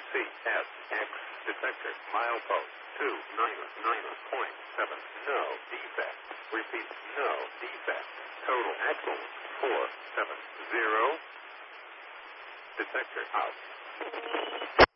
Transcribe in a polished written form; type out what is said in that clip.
CSX detector milepost 299.7. No defect. Repeat, no defect. Total axle 470. Detector out.